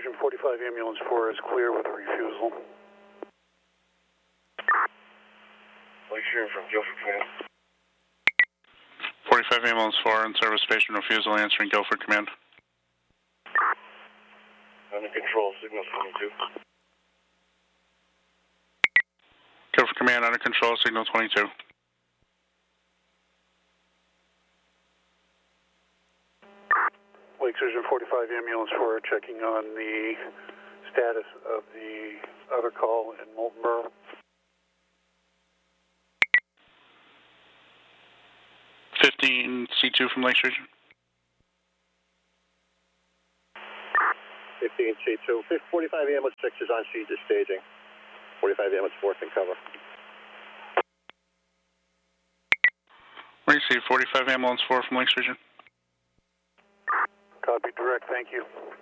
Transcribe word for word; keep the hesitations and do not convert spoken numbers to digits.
Surgeon forty-five Ambulance four is clear with a refusal. Lake Surgeon from Guilford Command. forty-five Ambulance four in service, patient refusal, answering Guilford Command. Under control, signal twenty-two. Guilford Command, under control, signal twenty-two. Lake Surgeon forty-five Ambulance four checking on the status of the other call in Molten Borough. fifteen C two from Lake Surgeon. fifteen C two. forty-five Ambulance six is on scene, just staging. forty-five Ambulance four can cover. Receive forty-five Ambulance four from Lake Surgeon. Copy direct, thank you.